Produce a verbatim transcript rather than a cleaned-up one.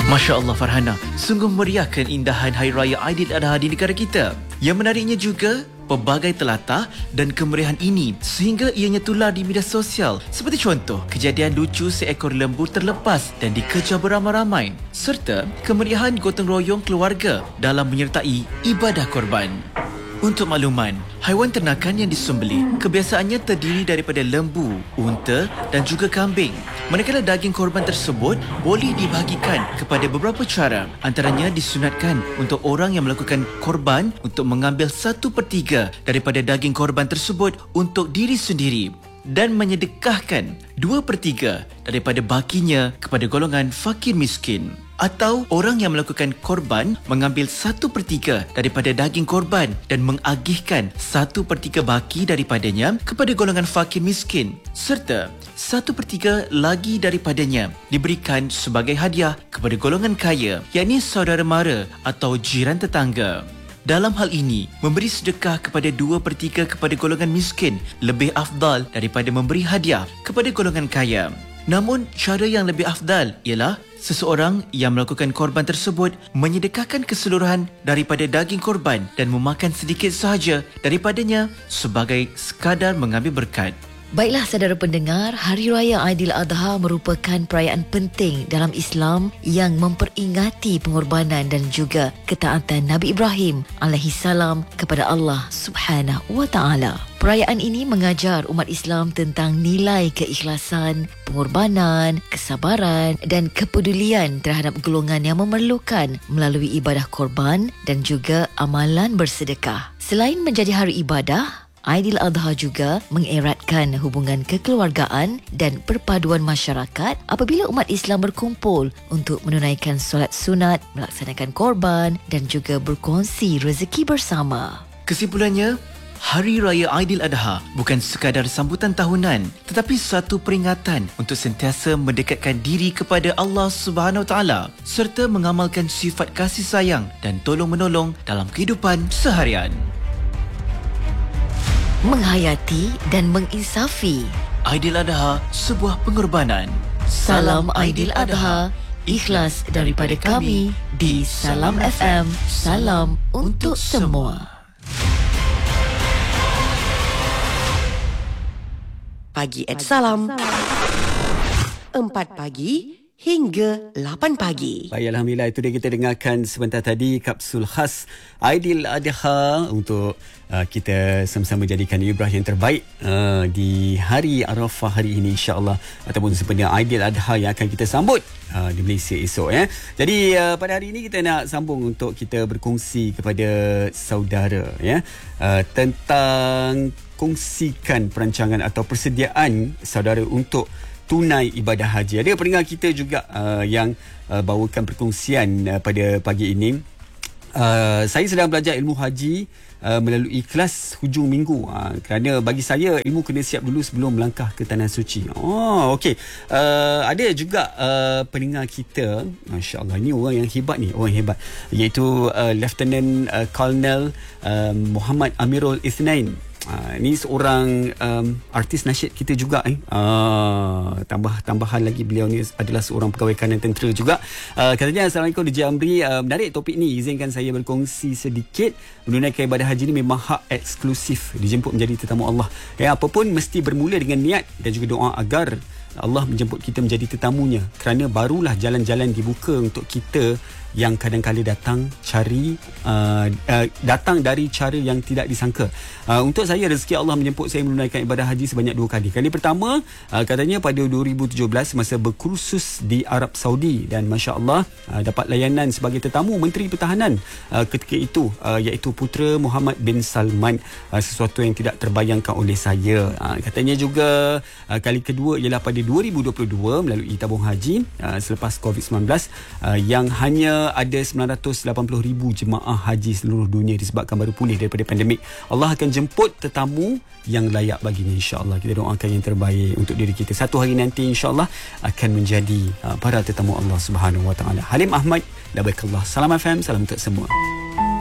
Masya Allah Farhana, sungguh meriah keindahan Hari Raya Aidiladha di negara kita. Yang menariknya juga, pelbagai telatah dan kemeriahan ini sehingga ianya tular di media sosial. Seperti contoh, kejadian lucu seekor lembu terlepas dan dikejar beramai-ramai, serta kemeriahan gotong royong keluarga dalam menyertai ibadah korban. Untuk makluman, haiwan ternakan yang disembelih kebiasaannya terdiri daripada lembu, unta dan juga kambing. Manakala daging korban tersebut boleh dibahagikan kepada beberapa cara. Antaranya disunatkan untuk orang yang melakukan korban untuk mengambil satu per tiga daripada daging korban tersebut untuk diri sendiri dan menyedekahkan dua per tiga daripada bakinya kepada golongan fakir miskin. Atau orang yang melakukan korban mengambil satu per tiga daripada daging korban dan mengagihkan satu per tiga baki daripadanya kepada golongan fakir miskin, serta satu per tiga lagi daripadanya diberikan sebagai hadiah kepada golongan kaya, yakni saudara mara atau jiran tetangga. Dalam hal ini, memberi sedekah kepada dua per tiga kepada golongan miskin lebih afdal daripada memberi hadiah kepada golongan kaya. Namun, cara yang lebih afdal ialah seseorang yang melakukan korban tersebut menyedekahkan keseluruhan daripada daging korban dan memakan sedikit sahaja daripadanya sebagai sekadar mengambil berkat. Baiklah saudara pendengar, Hari Raya Aidiladha merupakan perayaan penting dalam Islam yang memperingati pengorbanan dan juga ketaatan Nabi Ibrahim alaihi salam kepada Allah Subhanahu wa taala. Perayaan ini mengajar umat Islam tentang nilai keikhlasan, pengorbanan, kesabaran dan kepedulian terhadap golongan yang memerlukan melalui ibadah korban dan juga amalan bersedekah. Selain menjadi hari ibadah, Aidiladha juga mengeratkan hubungan kekeluargaan dan perpaduan masyarakat apabila umat Islam berkumpul untuk menunaikan solat sunat, melaksanakan korban dan juga berkongsi rezeki bersama. Kesimpulannya, Hari Raya Aidiladha bukan sekadar sambutan tahunan tetapi satu peringatan untuk sentiasa mendekatkan diri kepada Allah Subhanahu Wa Taala serta mengamalkan sifat kasih sayang dan tolong-menolong dalam kehidupan seharian. Menghayati dan menginsafi. Aidiladha, sebuah pengorbanan. Salam Aidiladha, ikhlas daripada kami di Salam F M. Salam untuk semua. Pagi at Salam. Empat pagi hingga lapan pagi. Baik, Alhamdulillah, itu dia kita dengarkan sebentar tadi kapsul khas Aidiladha untuk uh, kita sama-sama jadikan ibrah yang terbaik uh, di hari Arafah hari ini, insya-Allah, ataupun sebenarnya Aidiladha yang akan kita sambut uh, di Malaysia esok ya. Jadi uh, pada hari ini kita nak sambung untuk kita berkongsi kepada saudara ya uh, tentang kongsikan perancangan atau persediaan saudara untuk tunai ibadah haji. Ada pendengar kita juga uh, yang uh, bawakan perkongsian uh, pada pagi ini. Uh, saya sedang belajar ilmu haji uh, melalui kelas hujung minggu. Uh, kerana bagi saya ilmu kena siap dulu sebelum melangkah ke tanah suci. Oh, okey. Uh, ada juga uh, pendengar kita, masya-Allah, ni orang yang hebat ni, orang yang hebat, iaitu uh, Lieutenant uh, Colonel uh, Muhammad Amirul Ithnain. Uh, ini seorang um, artis nasyid kita juga eh. uh, tambah tambahan lagi beliau ni adalah seorang pegawai kanan tentera juga. uh, katanya, Assalamualaikum D J Amri, uh, menarik topik ni, izinkan saya berkongsi sedikit. Menunaikan ibadah haji ni memang hak eksklusif, dijemput menjadi tetamu Allah ya, apapun mesti bermula dengan niat dan juga doa agar Allah menjemput kita menjadi tetamunya, kerana barulah jalan-jalan dibuka untuk kita yang kadang-kadang datang cari uh, uh, datang dari cara yang tidak disangka. Uh, untuk saya, rezeki Allah menjemput saya menunaikan ibadah haji sebanyak dua kali. Kali pertama uh, katanya pada dua ribu tujuh belas masa berkursus di Arab Saudi, dan masya-Allah uh, dapat layanan sebagai tetamu Menteri Pertahanan uh, ketika itu, uh, iaitu putera Muhammad bin Salman, uh, sesuatu yang tidak terbayangkan oleh saya. Uh, katanya juga uh, kali kedua ialah pada dua ribu dua puluh dua melalui tabung haji uh, selepas covid sembilan belas uh, yang hanya ada sembilan ratus lapan puluh ribu jemaah haji seluruh dunia disebabkan baru pulih daripada pandemik. Allah akan jemput tetamu yang layak baginya, insya-Allah. Kita doakan yang terbaik untuk diri kita. Satu hari nanti insya-Allah akan menjadi uh, para tetamu Allah Subhanahu Wa Taala. Halim Ahmad, labaikallah. Salam F M, salam untuk semua.